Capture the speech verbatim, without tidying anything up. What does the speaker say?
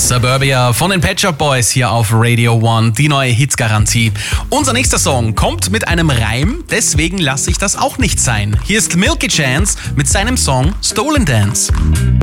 Suburbia von den Pet Shop Boys hier auf Radio One, die neue Hitgarantie. Unser nächster Song kommt mit einem Reim, deswegen lasse ich das auch nicht sein. Hier ist Milky Chance mit seinem Song Stolen Dance.